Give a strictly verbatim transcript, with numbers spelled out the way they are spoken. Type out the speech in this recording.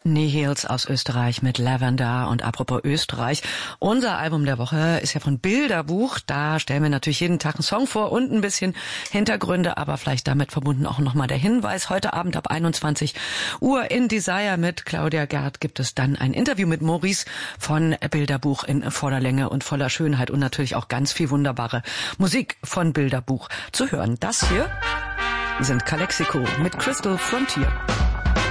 Nihils aus Österreich mit Lavender. Und apropos Österreich, unser Album der Woche ist ja von Bilderbuch. Da stellen wir natürlich jeden Tag einen Song vor und ein bisschen Hintergründe, aber vielleicht damit verbunden auch nochmal der Hinweis. Heute Abend ab einundzwanzig Uhr in Desire mit Claudia Gerd gibt es dann ein Interview mit Maurice von Bilderbuch in voller Länge und voller Schönheit und natürlich auch ganz viel wunderbare Musik von Bilderbuch zu hören. Das hier sind Calexico mit Crystal Frontier.